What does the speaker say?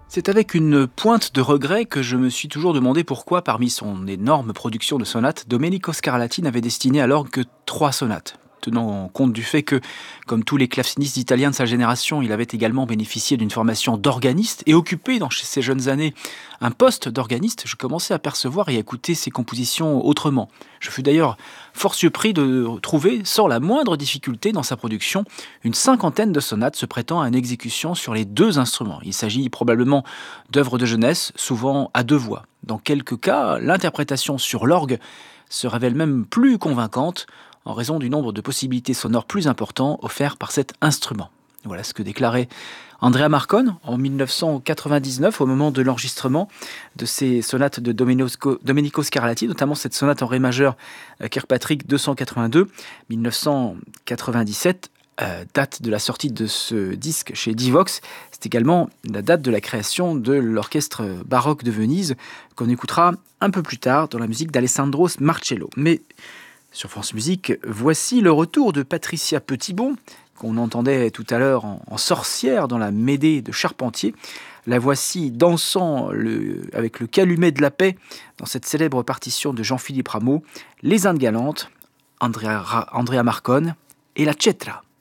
C'est avec une pointe de regret que je me suis toujours demandé pourquoi, parmi son énorme production de sonates, Domenico Scarlatti n'avait destiné alors que 3 sonates. Tenant compte du fait que, comme tous les clavecinistes italiens de sa génération, il avait également bénéficié d'une formation d'organiste et occupé dans ses jeunes années un poste d'organiste, je commençais à percevoir et à écouter ses compositions autrement. Je fus d'ailleurs fort surpris de trouver, sans la moindre difficulté dans sa production, une cinquantaine de sonates se prêtant à une exécution sur les 2 instruments. Il s'agit probablement d'œuvres de jeunesse, souvent à 2 voix. Dans quelques cas, l'interprétation sur l'orgue se révèle même plus convaincante en raison du nombre de possibilités sonores plus importants offerts par cet instrument. Voilà ce que déclarait Andrea Marcon en 1999 au moment de l'enregistrement de ces sonates de Domenico Scarlatti, notamment cette sonate en ré majeur Kirkpatrick 282, 1997, date de la sortie de ce disque chez Divox. C'est également la date de la création de l'orchestre baroque de Venise qu'on écoutera un peu plus tard dans la musique d'Alessandro Marcello. Mais sur France Musique, voici le retour de Patricia Petitbon, qu'on entendait tout à l'heure en sorcière dans la Médée de Charpentier. La voici dansant avec le calumet de la paix dans cette célèbre partition de Jean-Philippe Rameau, Les Indes galantes, Andrea Marcon et la Cetra.